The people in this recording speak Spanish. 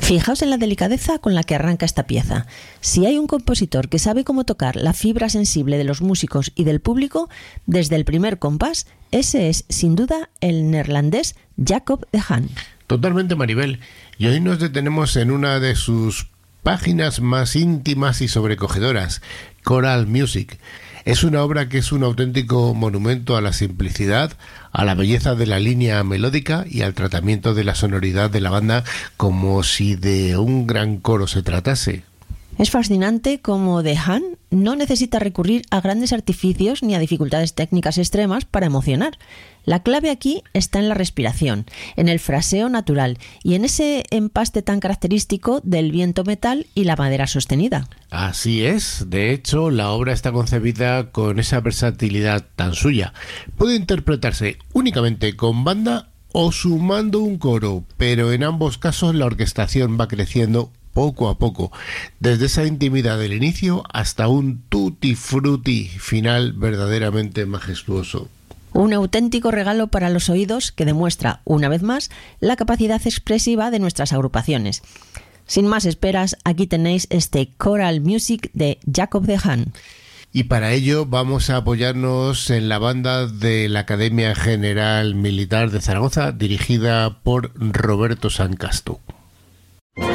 Fijaos en la delicadeza con la que arranca esta pieza. Si hay un compositor que sabe cómo tocar la fibra sensible de los músicos y del público, desde el primer compás, ese es, sin duda, el neerlandés Jacob de Haan. Totalmente, Maribel. Y hoy nos detenemos en una de sus páginas más íntimas y sobrecogedoras, Choral Music. Es una obra que es un auténtico monumento a la simplicidad, a la belleza de la línea melódica y al tratamiento de la sonoridad de la banda como si de un gran coro se tratase. Es fascinante cómo de Haan no necesita recurrir a grandes artificios ni a dificultades técnicas extremas para emocionar. La clave aquí está en la respiración, en el fraseo natural y en ese empaste tan característico del viento metal y la madera sostenida. Así es, de hecho la obra está concebida con esa versatilidad tan suya. Puede interpretarse únicamente con banda o sumando un coro, pero en ambos casos la orquestación va creciendo poco a poco, desde esa intimidad del inicio hasta un tutti frutti final verdaderamente majestuoso. Un auténtico regalo para los oídos que demuestra, una vez más, la capacidad expresiva de nuestras agrupaciones. Sin más esperas, aquí tenéis este Choral Music de Jacob de Haan. Y para ello vamos a apoyarnos en la banda de la Academia General Militar de Zaragoza, dirigida por Roberto Sancasto.